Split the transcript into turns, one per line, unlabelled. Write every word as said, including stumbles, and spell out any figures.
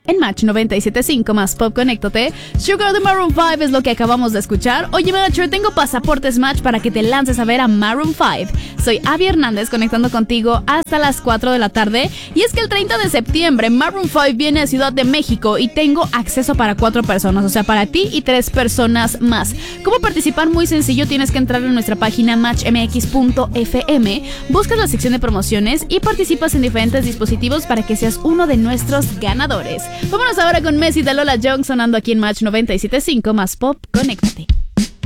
En Match noventa y siete punto cinco más Pop, conéctate. Sugar de Maroon cinco es lo que acabamos de escuchar. Oye, Matcher, tengo pasaportes Match para que te lances a ver a Maroon cinco. Soy Abby Hernández, conectando contigo hasta las cuatro de la tarde. Y es que el treinta de septiembre Maroon cinco viene a Ciudad de México y tengo acceso para cuatro personas, o sea, para ti y tres personas más. ¿Cómo participar? Muy sencillo, tienes que entrar en nuestra página match m x punto f m, buscas la sección de promociones y participas en diferentes dispositivos para que seas uno de nuestros ganadores. Vámonos ahora con Messi de Lola Young sonando aquí en Match noventa y siete punto cinco más Pop, conéctate.